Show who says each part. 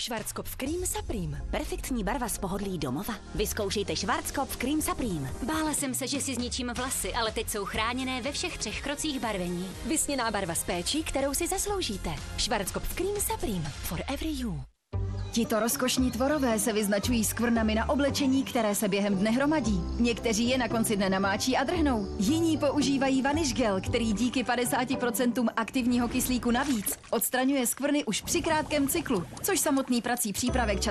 Speaker 1: Schwarzkopf Creme Supreme.
Speaker 2: Perfektní barva z pohodlí domova. Vyzkoušejte Schwarzkopf Creme Supreme.
Speaker 3: Bála jsem se, že si zničím vlasy, ale teď jsou chráněné ve všech 3 krocích barvení.
Speaker 1: Vysněná barva s péčí, kterou si zasloužíte. Schwarzkopf Creme Supreme. For every you.
Speaker 4: Tito rozkošní tvorové se vyznačují skvrnami na oblečení, které se během dne hromadí. Někteří je na konci dne namáčí a drhnou. Jiní používají vanish gel, který díky 50% aktivního kyslíku navíc odstraňuje skvrny už při krátkém cyklu, což samotný prací přípravek